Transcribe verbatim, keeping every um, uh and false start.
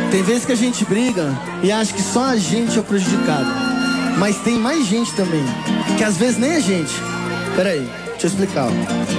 Tem vezes que a gente briga e acha que só a gente é o prejudicado. Mas tem mais gente também, que às vezes nem a gente. Peraí, deixa eu explicar, ó.